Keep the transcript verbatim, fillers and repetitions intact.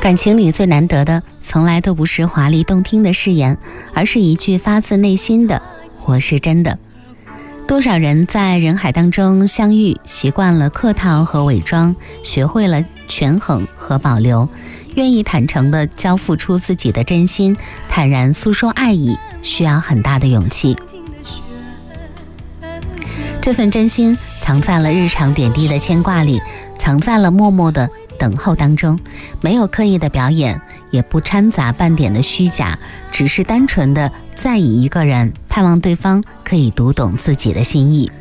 感情里最难得的，从来都不是华丽动听的誓言，而是一句发自内心的“我是真的”。多少人在人海当中相遇，习惯了客套和伪装，学会了权衡和保留，愿意坦诚地交付出自己的真心，坦然诉说爱意，需要很大的勇气。这份真心藏在了日常点滴的牵挂里，藏在了默默的等候当中，没有刻意的表演，也不掺杂半点的虚假，只是单纯的在意一个人，盼望对方可以读懂自己的心意。